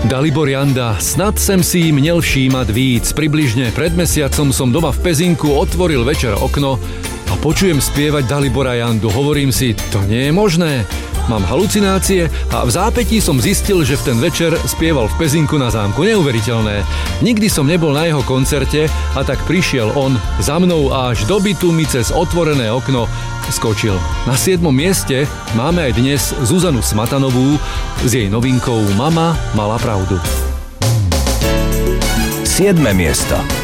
Dalibor Janda, snad sem si měl všímať víc. Približne pred mesiacom som doma v Pezinku otvoril večer okno a počujem spievať Dalibora Jandu. Hovorím si, to nie je možné. Mám halucinácie a v zápätí som zistil, že v ten večer spieval v Pezinku na zámku. Neuveriteľné. Nikdy som nebol na jeho koncerte a tak prišiel on za mnou a až do bytu mi cez otvorené okno skočil. Na 7. mieste máme aj dnes Zuzanu Smatanovú s jej novinkou Mama mala pravdu. 7. miesto.